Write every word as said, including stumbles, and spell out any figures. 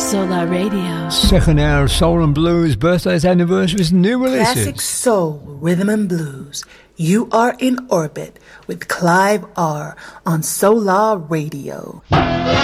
Solar Radio. Second hour of Soul and Blues, birthdays, anniversaries, new releases. Classic soul, rhythm and blues. You are in orbit with Clive R on Solar Radio.